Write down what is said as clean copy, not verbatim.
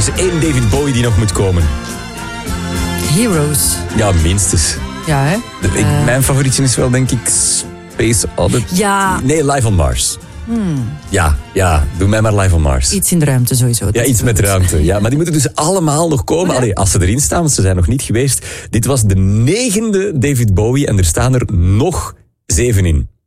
is 1 David Bowie die nog moet komen. Heroes. Ja, minstens. Ja, hè? Mijn favorietje is wel, denk ik, Space Oddity. Ja. Nee, Live on Mars. Ja, doe mij maar Live on Mars. Iets in de ruimte sowieso. Ja, iets met ruimte. Ja, maar die moeten dus allemaal nog komen. Allee, als ze erin staan, want ze zijn nog niet geweest. Dit was de 9e David Bowie en er staan er nog 7 in.